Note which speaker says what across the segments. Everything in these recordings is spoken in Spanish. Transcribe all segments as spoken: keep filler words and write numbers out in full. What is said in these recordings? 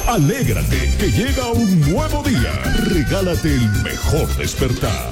Speaker 1: Alégrate que llega un nuevo día. Regálate el mejor despertar.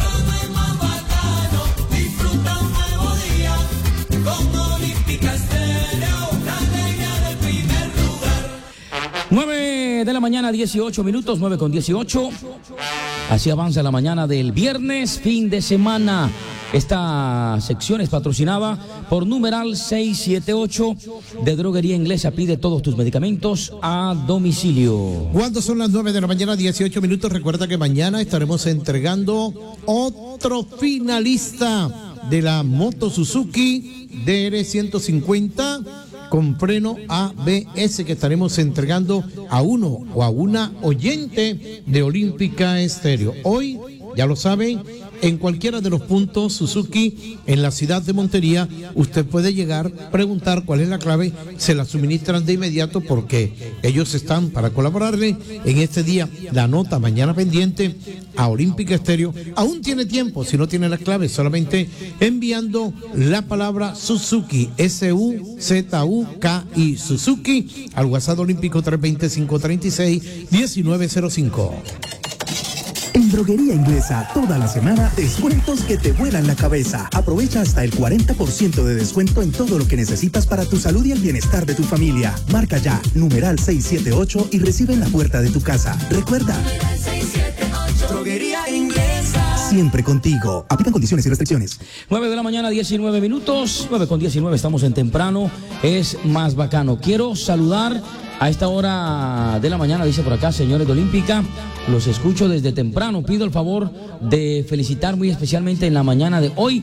Speaker 2: Disfruta un nuevo día con Olímpica Estéreo, la alegría del primer lugar.
Speaker 3: nueve de la mañana, dieciocho minutos, nueve con dieciocho. Así avanza la mañana del viernes, fin de semana. Esta sección es patrocinada por numeral seiscientos setenta y ocho de Droguería Inglesa. Pide todos tus medicamentos a domicilio.
Speaker 4: Cuando son las nueve de la mañana, dieciocho minutos, recuerda que mañana estaremos entregando otro finalista de la moto Suzuki D R ciento cincuenta con freno A B S, que estaremos entregando a uno o a una oyente de Olímpica Estéreo. Hoy, ya lo saben, en cualquiera de los puntos Suzuki en la ciudad de Montería, usted puede llegar, preguntar cuál es la clave, se la suministran de inmediato porque ellos están para colaborarle en este día. La nota mañana pendiente a Olímpica Estéreo. Aún tiene tiempo, si no tiene la clave, solamente enviando la palabra Suzuki, S U Z U K I, Suzuki, al WhatsApp olímpico tres dos cero, cinco tres seis, uno nueve cero cinco.
Speaker 5: En Droguería Inglesa, toda la semana, descuentos que te vuelan la cabeza. Aprovecha hasta el cuarenta por ciento de descuento en todo lo que necesitas para tu salud y el bienestar de tu familia. Marca ya, numeral seiscientos setenta y ocho y recibe en la puerta de tu casa. Recuerda,
Speaker 2: seiscientos setenta y ocho, Droguería Inglesa.
Speaker 5: Siempre contigo. Aplican condiciones y restricciones.
Speaker 3: nueve de la mañana, diecinueve minutos. nueve con diecinueve, estamos en temprano. Es más bacano. Quiero saludar a esta hora de la mañana, dice por acá, señores de Olímpica, los escucho desde temprano. Pido el favor de felicitar muy especialmente en la mañana de hoy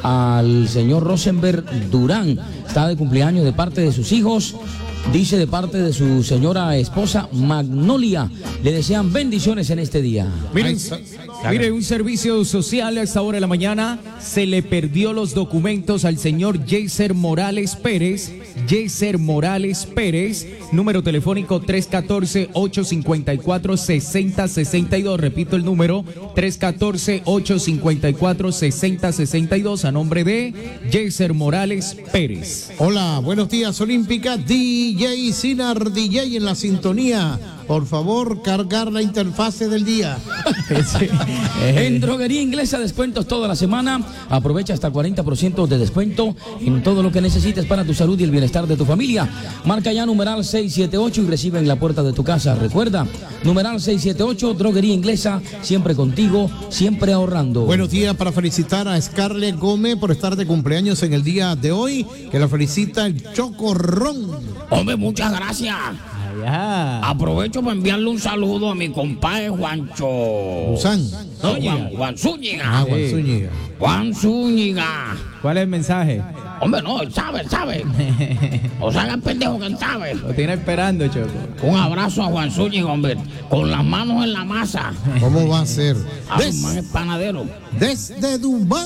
Speaker 3: al señor Rosenberg Durán. Está de cumpleaños de parte de sus hijos. Dice de parte de su señora esposa Magnolia. Le desean bendiciones en este día.
Speaker 6: Miren, mire, un servicio social a esta hora de la mañana. Se le perdió los documentos al señor Jaycer Morales Pérez. Jaycer Morales Pérez, número telefónico tres uno cuatro, ocho cinco cuatro, seis cero seis dos. Repito el número, tres uno cuatro, ocho cinco cuatro, seis cero seis dos, a nombre de Jaycer Morales Pérez.
Speaker 4: Hola, buenos días, Olímpica. D J Sinar, D J en la sintonía. Por favor, cargar la interfase del día.
Speaker 3: Sí. En Droguería Inglesa, descuentos toda la semana. Aprovecha hasta cuarenta por ciento de descuento en todo lo que necesites para tu salud y el bienestar de tu familia. Marca ya numeral seiscientos setenta y ocho y recibe en la puerta de tu casa. Recuerda, numeral seiscientos setenta y ocho, Droguería Inglesa, siempre contigo, siempre ahorrando.
Speaker 4: Buenos días para felicitar a Scarlett Gómez por estar de cumpleaños en el día de hoy, que la felicita el Chocorrón.
Speaker 7: Hombre, muchas gracias.
Speaker 6: Ya.
Speaker 7: Aprovecho para enviarle un saludo a mi compadre Juancho.
Speaker 4: Usán.
Speaker 7: No, Juan, Juan Zúñiga.
Speaker 4: Ah, Juan Zúñiga.
Speaker 7: Juan Zúñiga.
Speaker 6: ¿Cuál es el mensaje?
Speaker 7: Hombre, no, él sabe, él sabe. O sea, el pendejo que él sabe.
Speaker 6: Lo tiene esperando, Choco.
Speaker 7: Un abrazo a Juan Zúñiga, hombre. Con las manos en la masa.
Speaker 4: ¿Cómo va a ser?
Speaker 7: A
Speaker 4: Des-
Speaker 7: un man es panadero.
Speaker 4: Desde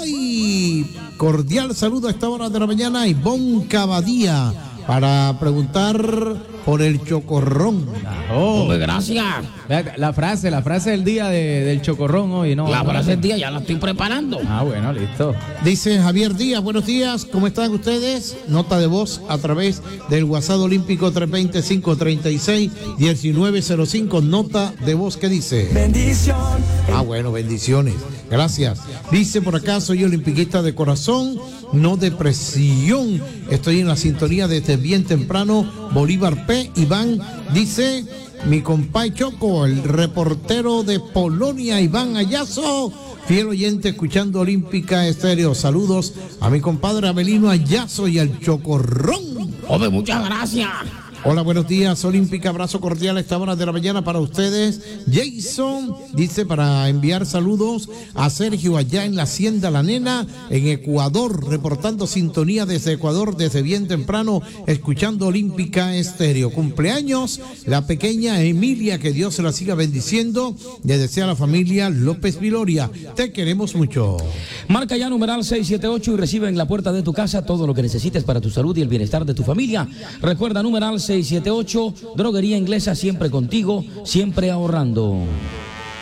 Speaker 4: Dubái, cordial saludo a esta hora de la mañana, Ivonne Cavadía, para preguntar por el Chocorrón.
Speaker 6: Oh.
Speaker 7: Hombre, gracias.
Speaker 6: Vea, La frase, la frase del día de, del Chocorrón hoy, ¿no?
Speaker 7: La
Speaker 6: no,
Speaker 7: frase
Speaker 6: no.
Speaker 7: del día ya la estoy preparando.
Speaker 6: Ah, bueno, listo.
Speaker 4: Dice Javier Díaz, buenos días, ¿cómo están ustedes? Nota de voz a través del WhatsApp olímpico tres dos cero, cinco tres seis, uno nueve cero cinco, nota de voz que dice.
Speaker 2: Bendición.
Speaker 4: Ah, bueno, bendiciones, gracias. Dice por acá, soy olimpiquista de corazón, no de presión. Estoy en la sintonía desde bien temprano. Bolívar P. Iván dice, mi compadre Choco, el reportero de Polonia, Iván Ayazo, fiel oyente escuchando Olímpica Estéreo. Saludos a mi compadre Abelino Ayazo y al Chocorrón.
Speaker 7: Hombre, muchas gracias.
Speaker 4: Hola, buenos días, Olímpica, abrazo cordial a esta hora de la mañana para ustedes. Jason dice para enviar saludos a Sergio allá en la Hacienda La Nena, en Ecuador, reportando sintonía desde Ecuador, desde bien temprano, escuchando Olímpica Estéreo. Cumpleaños, la pequeña Emilia, que Dios se la siga bendiciendo. Le desea a la familia López Viloria, te queremos mucho.
Speaker 3: Marca ya numeral seiscientos setenta y ocho y recibe en la puerta de tu casa todo lo que necesites para tu salud y el bienestar de tu familia. Recuerda, numeral seiscientos setenta y ocho, Droguería Inglesa, siempre contigo, siempre ahorrando.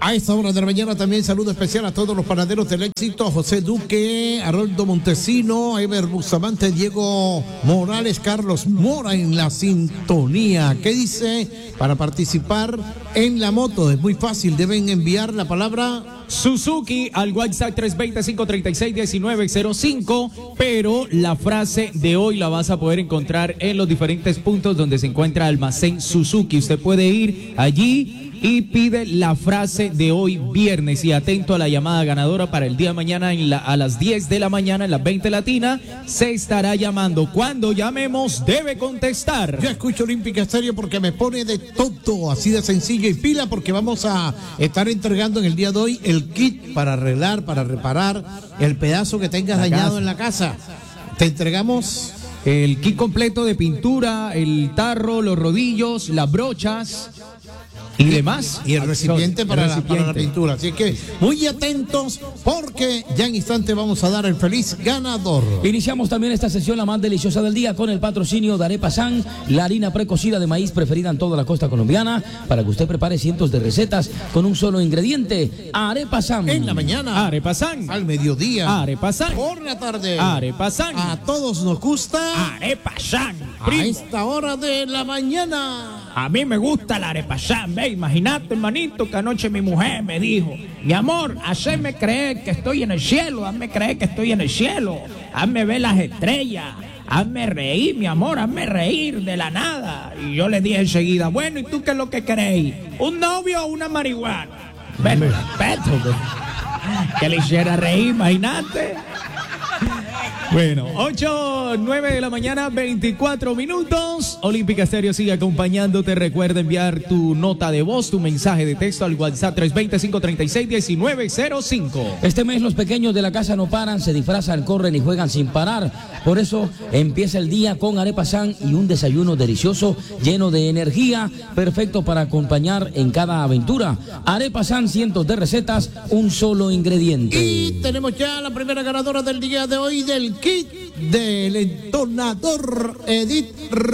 Speaker 4: A esta hora de la mañana también saludo especial a todos los panaderos del éxito, a José Duque, Haroldo Montesino, a Ever Bustamante, Diego Morales, Carlos Mora en la sintonía. ¿Qué dice? Para participar en la moto es muy fácil, deben enviar la palabra
Speaker 6: Suzuki al WhatsApp tres dos cero, cinco tres seis, uno nueve cero cinco, pero la frase de hoy la vas a poder encontrar en los diferentes puntos donde se encuentra Almacén Suzuki. Usted puede ir allí y pide la frase de hoy viernes y atento a la llamada ganadora para el día de mañana en la, a las diez de la mañana en las veinte Latina se estará llamando. Cuando llamemos debe contestar.
Speaker 4: Yo escucho Olímpica Estéreo porque me pone de todo, así de sencillo, y pila porque vamos a estar entregando en el día de hoy el kit para arreglar, para reparar el pedazo que tengas la dañado casa. En la casa. Te entregamos
Speaker 6: el kit completo de pintura, el tarro, los rodillos, las brochas y demás.
Speaker 4: Y el recipiente, para,
Speaker 6: el
Speaker 4: la,
Speaker 6: recipiente.
Speaker 4: para la pintura. Así que muy atentos porque ya en instante vamos a dar el feliz ganador.
Speaker 3: Iniciamos también esta sesión la más deliciosa del día con el patrocinio de Arepa San, la harina precocida de maíz preferida en toda la costa colombiana, para que usted prepare cientos de recetas con un solo ingrediente. Arepa San.
Speaker 4: En la mañana.
Speaker 6: Arepa San.
Speaker 4: Al mediodía.
Speaker 6: Arepa San.
Speaker 4: Por la tarde.
Speaker 6: Arepa San.
Speaker 4: A todos nos gusta.
Speaker 6: Arepa San.
Speaker 4: A esta hora de la mañana.
Speaker 7: A mí me gusta la arepa San, ve, imagínate, hermanito, que anoche mi mujer me dijo, mi amor, haceme creer que estoy en el cielo, hazme creer que estoy en el cielo, hazme ver las estrellas, hazme reír, mi amor, hazme reír de la nada. Y yo le dije enseguida, bueno, ¿y tú qué es lo que queréis? ¿Un novio o una marihuana? Bueno, respeto, que le hiciera reír, imagínate.
Speaker 6: Bueno, ocho, nueve de la mañana, veinticuatro minutos. Olímpica Estéreo sigue acompañándote. Recuerda enviar tu nota de voz, tu mensaje de texto al WhatsApp tres dos cero, cinco tres seis, uno nueve cero cinco.
Speaker 3: Este mes los pequeños de la casa no paran, se disfrazan, corren y juegan sin parar. Por eso empieza el día con Arepa San y un desayuno delicioso, lleno de energía, perfecto para acompañar en cada aventura. Arepa San, cientos de recetas, un solo ingrediente.
Speaker 4: Y tenemos ya la primera ganadora del día de hoy del kit del entonador Edith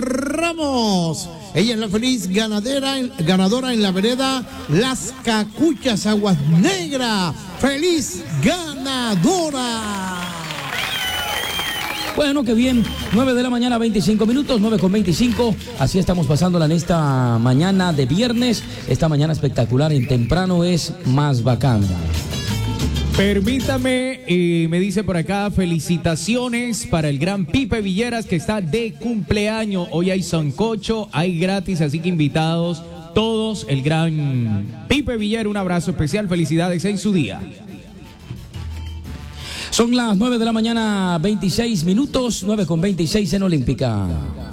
Speaker 4: Ramos. Ella es la feliz ganadera, ganadora en la vereda Las Cacuchas, Aguas Negras. ¡Feliz ganadora!
Speaker 3: Bueno, qué bien, nueve de la mañana, veinticinco minutos, nueve con veinticinco, así estamos pasándola en esta mañana de viernes, esta mañana espectacular, en temprano es más bacana.
Speaker 6: Permítame, eh, me dice por acá, felicitaciones para el gran Pipe Villeras que está de cumpleaños. Hoy hay sancocho, hay gratis, así que invitados todos. El gran Pipe Villeras, un abrazo especial, felicidades en su día.
Speaker 3: Son las nueve de la mañana, veintiséis minutos, nueve con veintiséis en Olímpica.